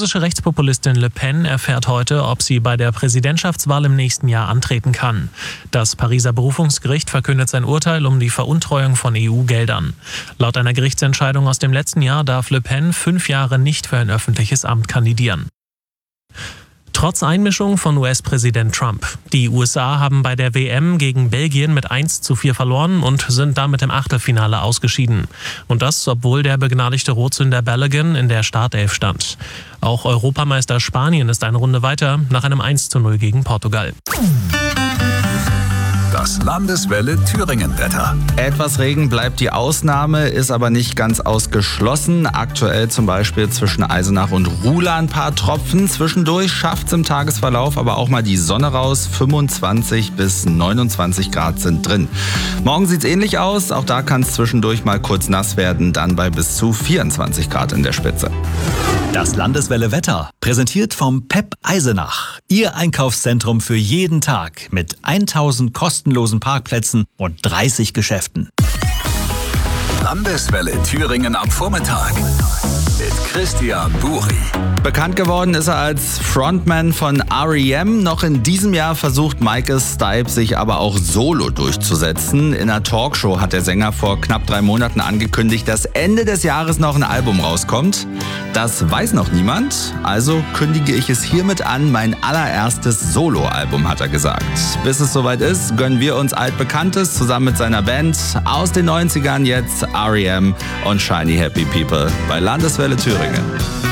französische Rechtspopulistin Le Pen erfährt heute, ob sie bei der Präsidentschaftswahl im nächsten Jahr antreten kann. Das Pariser Berufungsgericht verkündet sein Urteil um die Veruntreuung von EU-Geldern. Laut einer Gerichtsentscheidung aus dem letzten Jahr darf Le Pen 5 Jahre nicht für ein öffentliches Amt kandidieren. Trotz Einmischung von US-Präsident Trump. Die USA haben bei der WM gegen Belgien mit 1:4 verloren und sind damit im Achtelfinale ausgeschieden. Und das, obwohl der begnadigte Rotsünder Balogun in der Startelf stand. Auch Europameister Spanien ist eine Runde weiter nach einem 1:0 gegen Portugal. Das Landeswelle Thüringen-Wetter. Etwas Regen bleibt die Ausnahme, ist aber nicht ganz ausgeschlossen. Aktuell zum Beispiel zwischen Eisenach und Ruhla ein paar Tropfen. Zwischendurch schafft es im Tagesverlauf aber auch mal die Sonne raus. 25 bis 29 Grad sind drin. Morgen sieht es ähnlich aus. Auch da kann es zwischendurch mal kurz nass werden. Dann bei bis zu 24 Grad in der Spitze. Das Landeswelle Wetter, präsentiert vom PEP Eisenach. Ihr Einkaufszentrum für jeden Tag mit 1000 kostenlosen Parkplätzen und 30 Geschäften. Landeswelle Thüringen am Vormittag mit Christian Buri. Bekannt geworden ist er als Frontman von R.E.M. Noch in diesem Jahr versucht Michael Stipe sich aber auch solo durchzusetzen. In einer Talkshow hat der Sänger vor knapp 3 Monaten angekündigt, dass Ende des Jahres noch ein Album rauskommt. Das weiß noch niemand, also kündige ich es hiermit an. Mein allererstes Soloalbum, hat er gesagt. Bis es soweit ist, gönnen wir uns Altbekanntes zusammen mit seiner Band. Aus den 90ern jetzt R.E.M. und Shiny Happy People bei Landeswelle Thüringen.